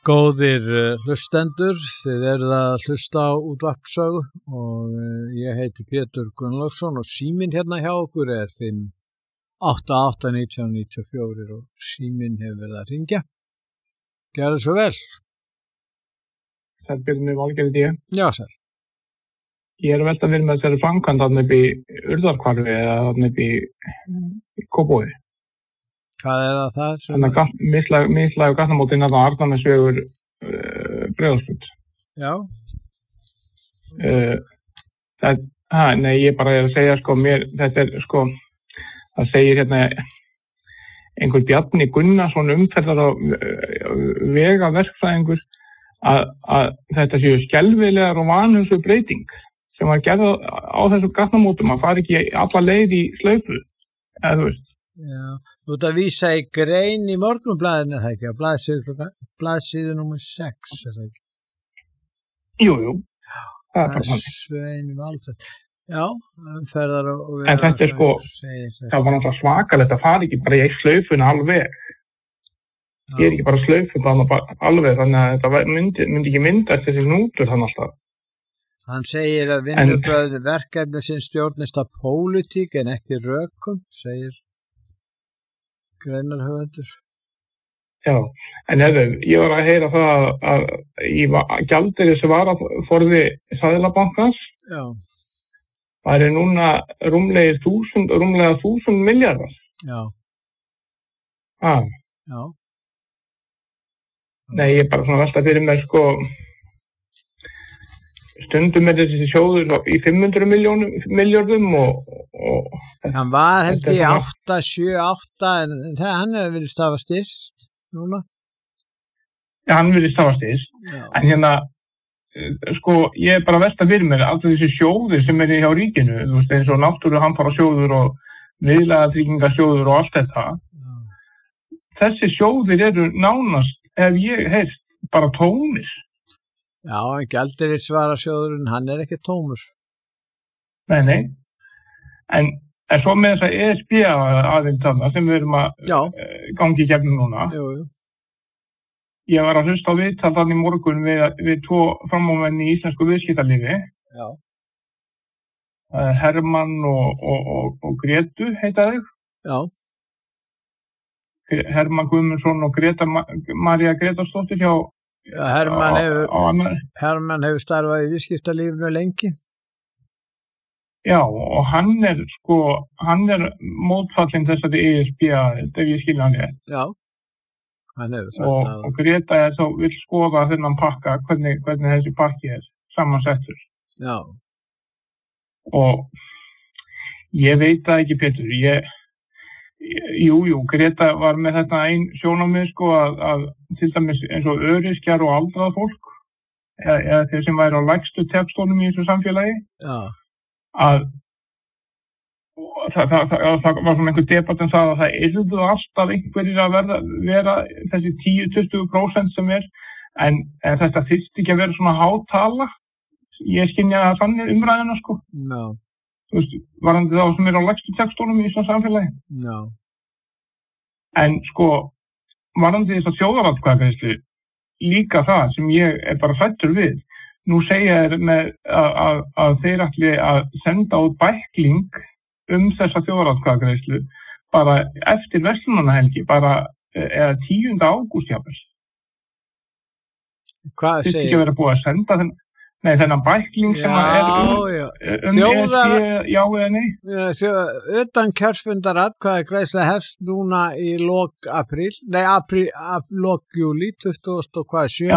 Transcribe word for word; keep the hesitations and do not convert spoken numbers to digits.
Góðir uh, hlustendur, þið eruð að hlusta á útvarpssögu og uh, ég heiti Pétur Gunnlaugsson og síminn hérna hjá okkur er fimm átta átta nítján níutíu og fjögur og síminn hefur verið að hringja. Gjörðu svo vel. Sæll Björn Valgerði ég. Já, sæll. Ég er að velta fyrir með þessari framkvæmd þarna upp í Urðarhvarfi eða þarna upp í, í Kópavogi. Hvað er það það? Þannig að mislæg og gatnamótin að Arnarnesvegur uh, Breiðholtsbraut. Já. Uh, það, ha, nei, ég bara er að segja, sko, mér, þetta er, sko, það segir hérna einhver Bjarni Gunnarsson umferðar á uh, vega verkfræðingur að, að þetta séu skelfilegar og vanhugsuð breyting sem var gerð á þessum gatnamótum að fara ekki alla leið í slaufu, eða þú veist. Já, þú ert að vísa í grein í Morgunblaðinu, það ekki, að blaðsíðu, blaðsíðu númer sex, er það ekki? Jú, jú. Já, það er bara þannig. Svein Valþór. Já, umferðar og... En þetta er sko, það var náttúrulega svakalegt að fara ekki bara í slaufuna alveg. Ég er ekki bara slaufuna alveg, þannig að þetta myndi, myndi ekki myndast þessi hnútur þannig alltaf. Hann segir að vinnubröðin verkefni sem stjórnist af pólitík en ekki rökum, segir greinarhöfundur. Já, en hefðu, ég var að heyra það að, að í gjaldeyris varaforði Seðlabankans Já. Það er núna rúmlega þúsund, rúmlega þúsund milljarðar. Já. Ah. Já. Nei, ég er bara svona velta fyrir mér, sko, stundum er þessi sjóður í fimm hundruð milljörðum og, og hann var held í átta, sjö, átta en það, hann hefur verið stafa styrst núna. Já, hann verið stafa styrst. En hérna, sko, ég er bara að velta fyrir mér alltaf þessi sjóður sem er hjá ríkinu, þú veist, eins og náttúruhamfarasjóður og viðlagatryggingasjóður og allt þetta. Já. Þessi sjóðir eru nánast, ef ég heyrst, bara tómir. Já, en gjaldeyrisvarasjóðurinn, hann er ekki tómur. Nei, nei. En, en svo með þess að E S B aðeins þarna sem við erum að uh, gangi í gegnum núna. Jú, jú. Ég var að hlusta á viðtal þarna í morgun við, við tvo framámenn í íslensku viðskiptalífi. Já. Uh, Hermann og, og, og, og Gretu heita þau. Já. Hermann Guðmundsson og Greta María Gretarsdóttir hjá Já, Hermann hefur, Hermann hefur starfað í viðskiptalífinu lengi. Já, og hann er sko, hann er mótfallinn þessari E S B aðild, ef ég skilja hann rétt. Já, hann hefur sagt og, að... Og Greta er þá, vill skoða þennan pakka, hvernig, hvernig þessi pakki er samansettur. Já. Og ég veit það ekki, Pétur, ég... Jú, jú, Greta var með þetta einn sjónarmið sko að, að til dæmis eins og öryrkjar og aldrað fólk eða, eða þeir sem væri á lægstu textónum í þessu samfélagi Já. Að það, það, það, það var svona einhver debatt um það að það yrðu alltaf einhverjir að verða, vera þessi tíu til tuttugu prósent sem er en, en þetta þyrfti ekki að vera svona hátala ég skynja það þannig umræðina sko Já. Þú veist, varandi þá sem er á lægstu textónum í þessu samfélagi. Já. En sko, varandi þess að þjóðaratkvæðagreiðslu líka það sem ég er bara hræddur við. Nú segja þér með að, að, að þeir ætli að senda út bækling um þessa þjóðaratkvæðagreiðslu bara eftir verslunarhelgi, bara eða tíunda ágúst jafnvel. Hvað segir? Þetta ekki að vera búið að senda þenn Nei, þennan bækling sem já, er um, já. um Þjóðar... E S B, já eða nei? Já, utan kjörsfundar atkvæðagreiðsla hefst núna í lok apríl, nei, apríl, ap, lok júlí, tuttugasta og hvað, sjö.